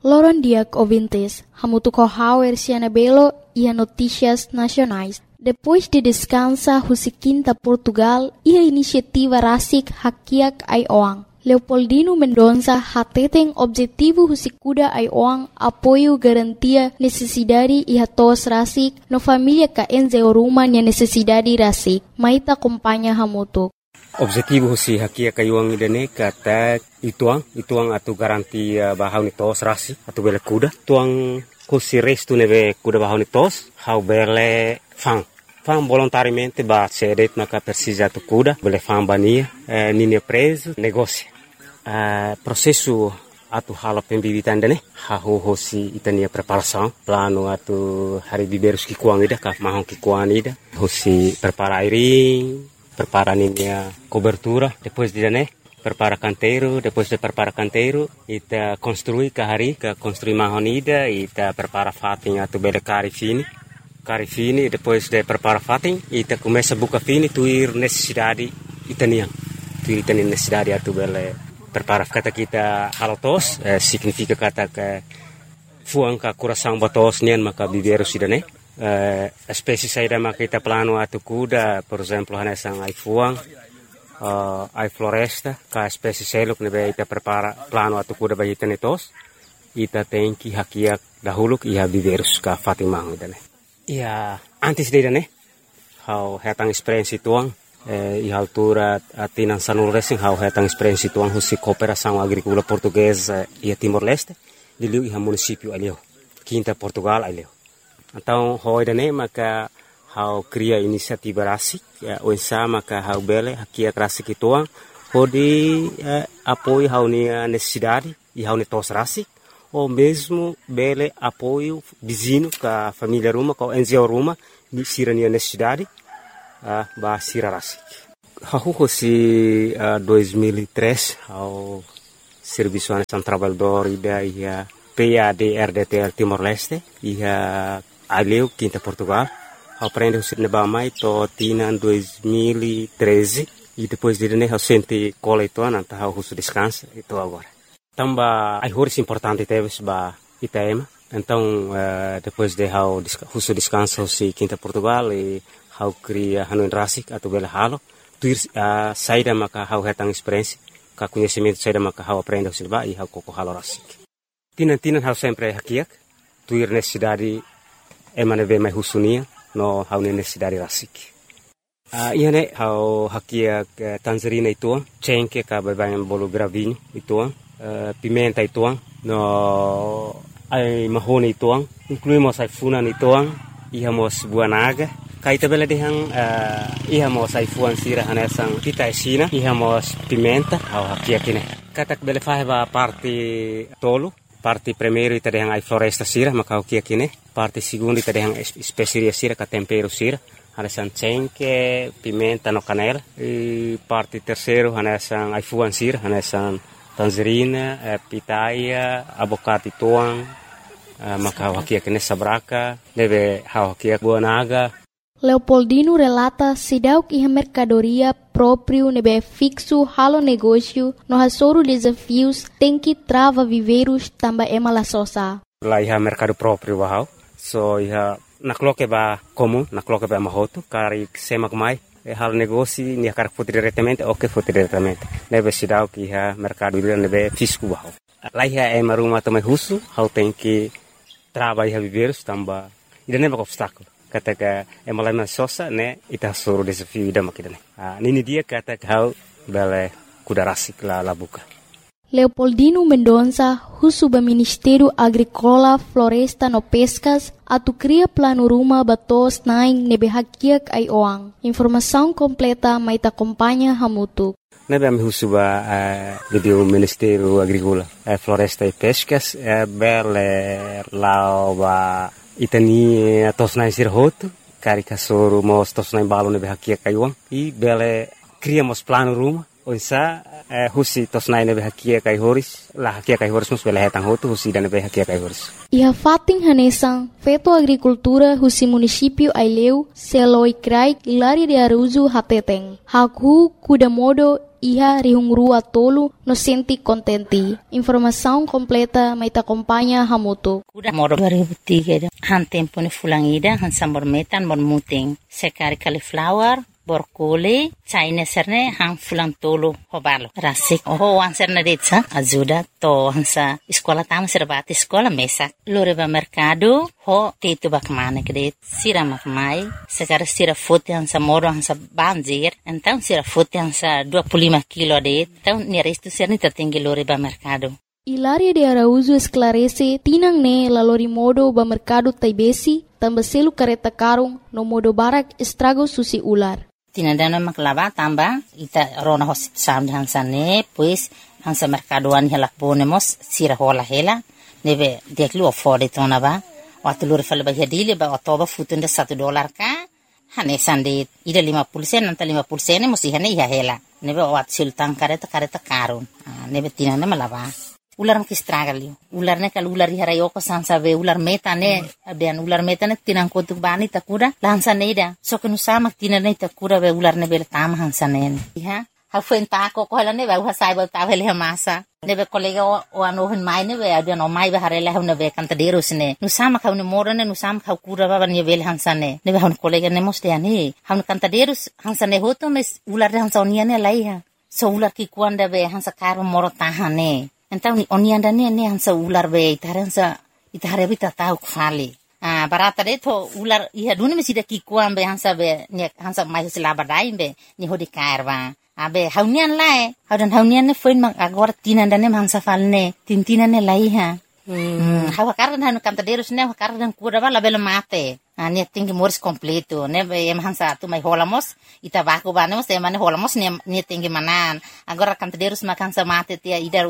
Loron Diak ouvintes, hamutu kohauer Belo e notícias nacionais. Depois de descansa Husiquinta Portugal e a iniciativa Rasik Hakiak Aioang. Leopoldino Mendonça hateten objetivo Husikuda Aioang apoio garantia necessidade e hatos Rasik no família ka enzeo rumah nia necessidade Rasik. Maita acompanha hamutu. Objetivo si hakia kayuang idane kata ituang atu garantia bahau ni tos rasi atu bele kuda tuang kusi restu nebe kuda bahau ni tos hau bele fang volontariamente ba sedet naka persisa tu kuda bele fang bania nini preso negócio processo atu hala pembibitan dane hau hosi itania preparação plano atu hari biberus ki kuang ida ka mahong ki kuang ida hosi prepara airing prepara a cobertura, depois de prepara canteiro, depois de prepara canteiro, ita construi construi mahonida, ita prepara fating atu bele cari fini, depois de prepara fating, ita começa buka fini, tuir necessidade itaniang, necessidade atu bele prepara kata kita halotos, significa kata ke fuang ka coração batos nian maka biberu sidane. Espécie saída maka kita plano atu kuda, por exemplo, hanesang ai fuang, ai floresta, ka espécie seluk nebe ita prepara plano atu kuda bagi tenetos, ita tenki hakiak dahuluk iha biberus ka fatimang idane. Ia antes de idane, hau hetang experiência tuang, iha altura atinan sanul racing hau hetang experiência tuang husi cooperação agrícola portuguesa ia Timor-Leste, diliu iha município aleu, Quinta Portugal aleu. Então, hoidane maka hau cria inisiativa rasik, oinsa maka hau bele hakia rasik ituang, hodi apoio hau nia necessidade e hau tos rasik, ou mesmo bele apoio vizinho ka família ruma, ka enzio ruma, ni sira nia necessidade, ba sira rasik. Hau hosi 2003 hau serviço anesan trabalhador ida ia PAD-RDTL Timor-Leste, ia aleu Quinta Portugal, aprende o Sirnebamai to tina 2013 e depois de né eu senti cola e toa nanta hau husu descansa e to agora. Tamba ai horas importante teve ba Itaema, então depois de hau husu descansa si Quinta Portugal e hau cria hanuin rasik atau bela halo, tuir saída maka hau hetang experiência, ka conhecimento saída maka hau aprende o silba e hau koko halo rasik. Tinan hau sempre hakiak, tuir necessidade emaneve mai husunia no hau necessidade rasik. Iane hau hakiak tangerina ituang, cengke ka babayan bolu gravinho ituang, pimenta ituang, no ai mahone ituang, incluímos ai funan ituang, ihamos buanaga, kaita bela dehang ihamos ai fuan sira hanesang kita esina, ihamos pimenta hau hakiak ine. Katak bele faheba parte tolo, parte primeiro ita dehang ai floresta sira maka kia kine, parte segundo ita dehang especiaria sira ka tempero sira, hanesan cengke, pimenta no canela, e parte terceiro hanesan ai fuan sira, hanesan tangerina, pitaia, abocate tuang, maka kia kine sabraka, deve kia buanaga. Leopoldino relata sidauk iha mercadoria próprio nebe fixo halo negócio no hasoro desafios tem que trava viveiros tamba ema sosa. Lá iha mercado próprio bahau, so iha nakloke ba comum, nakloke ba mahoto, kari semak mai, halo negócio ni kar foto diretamente ou que foto diretamente. Nebe sidauk iha mercado nebe fisco bahau. Lá iha ema rumah tomai husu, hau tem que trava iha viveiros tamba ida nebe obstáculo. Kata emalama sosa ne ita suru desafio ida makidane. Nini dia kata hau bele kuda rasik la buka. Leopoldino Mendonça, husuba Ministério Agrícola, Floresta no Pescas, atu cria plano ruma batos naing nebe hakiak ai oang. Informação completa mai ta acompanha hamutu. Nebe ami husuba video Ministério Agrícola, Floresta e Pescas, bele lauba itani tosnai sirhoto, karika soro mos tosnai balo nebe hakia kaiuang, i bele criamos plano ruma, onsa husi tosnai nebe hakia kai horis, la hakia kai horis mus bele hetang hoto husi dan nebe hakia kai horis. Iha fating hanesang, feto agricultura husi município Aileu, Seloi Krai, Ilari de Aruzu hateteng. Haku kuda modo iha rihungrua tolu no senti contenti. Informação completa mai ta acompanha hamutu. Kuda moro 2003 han tempo ni fulangida han sambor metan mor muting sekari cauliflower borkole China serne han fulang tolo hobalo rasik ho anserne detsa ajuda to hansa sekolah tam serbati sekolah mesak loreba mercado ho tetu bakmane kede sira makmai sekar sira fote hansa moro hansa banjir então sira fote hansa 25 kilo de então ni resto serni tertinggi loreba mercado. Hilaria de Araújo esclarece tinang ne lalori modo ba mercado taibesi tambah selu kareta karung no modo barak estrago susi ular. Tinandana maklaba tamba ita rona hosit sam hansa ne pues hansa mercadoan hela ponemos sira hola hela nebe deklu afford tona ba watulur fal ba hadile ba otoba futunda $1 ka hane sande ida 50 sen nanta 50 sen musi hane ya hela nebe wat sultan kareta karun nebe tinanda malaba ular kistragali ular ne kal ular harayo ko sansa be ular metane adan ular metane tinang ko bani takura lansa neida so kenu sama tinane takura be ular ne bel tam hansa ne ha ha fuenta ko hala ne ba sai ba ta hele masa ne be kolega o ano hen mai ne be adan o mai ba harela ne be kanta derus ne nu sama ka ne morane nu sama ka kura ba ne bel hansa ne be han kolega ne moste ani han kanta derus hansa ne hoto mes ular hansa oniane laiha so ular ki kuanda be hansa karo moro tahane. Então oni anda ne hansa ular be itare bita tau kfali barata de to ular iha duni mesida ki kuambe hansa be ne hansa mai sila badai be ni hodi karwa abe haunian lae haunian ne foin mang agora tinanda ne hansa falne tintina ne lai ha hawa kardan hanu kantaderos ne kardan kura bala bela mate ne tinggi moris completo ne be hansa tu mai holamos ita baku banemos e mane holamos ne tinggi manan agora kantaderos makan sa mate tia idar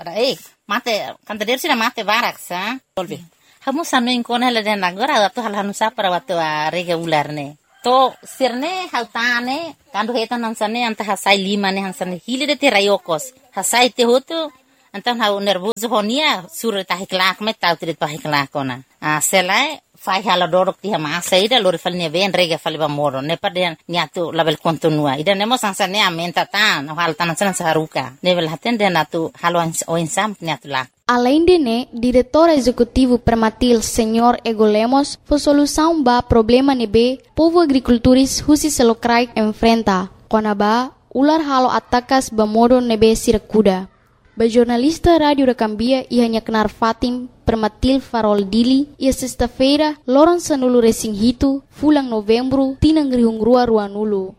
mate kantaderos ina mate barak sa solve hamu sanu inkona la den agora tu hal hanu sa para watu rega ular ne to sirne hautane kandu hetan hansane anta hasai 5 ne hansane hilide te rayokos hasai te hotu antan hau nervoso honia sur tahi klak me tau trit pahi klak ona selai fai hala dorok ti hama saida lor falne ben rega falba moro ne paden niatu label kontinua ida nemo sansane amenta tan hal tan san saruka level haten den atu halo o insam niatu la. Além de ne, diretor executivo Permatil Senhor Ego Lemos, foi solução ba problema nebe povo agricultores husi selokrai enfrenta. Konaba ular halo atakas ba modo nebe sirakuda. Ba jornalista Radio da Cambia ia nyaknar Fatim Permatil Farol Dili ia sexta-feira loron sanulu resing hitu fulang novembro tinang rihungrua ruanulu.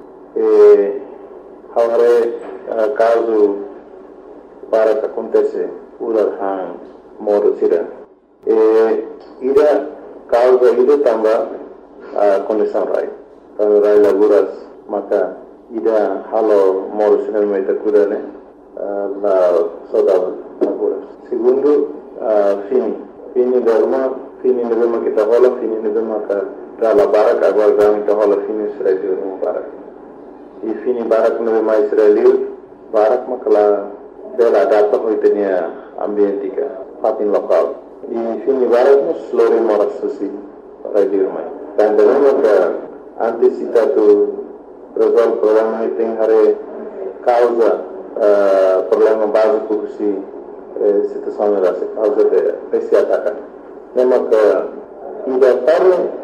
Haware caso para que acontece ular hang modo sira. Ida causa ida tamba condição rai. Kalau rai laguras maka ida halo modo sira mai takuda ne la saudade laguras. Segundo fini derma kita hola fini derma ka dala barak agora kita hola fini sira derma barak. E fini barak no mais Israel barak makala dela data hoitenia ambientika fatin lokal. E fini barak no slore moras susi radio mai. Dan derma ka antisita tu resolve problema tem hare causa problema básico si situação era causa de esse ataque. Nema ka ida parle